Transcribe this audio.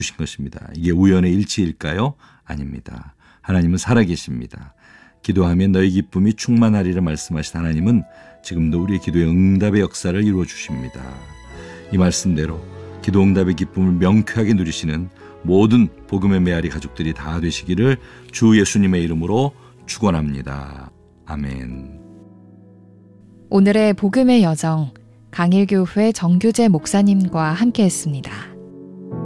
주신 것입니다. 이게 우연의 일치일까요? 아닙니다. 하나님은 살아계십니다. 기도하면 너희 기쁨이 충만하리라 말씀하신 하나님은 지금도 우리의 기도의 응답의 역사를 이루어 주십니다. 이 말씀대로 기도 응답의 기쁨을 명쾌하게 누리시는 모든 복음의 메아리 가족들이 다 되시기를 주 예수님의 이름으로 축원합니다. 아멘. 오늘의 복음의 여정, 강일교회 정규재 목사님과 함께했습니다.